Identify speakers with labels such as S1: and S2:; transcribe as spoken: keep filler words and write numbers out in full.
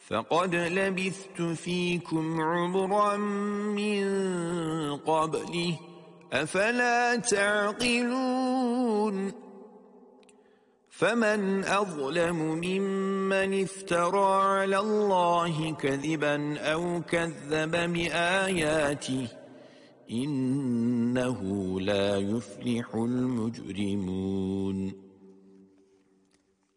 S1: فقد لبثت فيكم عمرا من قبله أفلا تعقلون فمن أظلم ممن افترى على الله كذبا أو كذب بآياته إنه لا يفلح المجرمون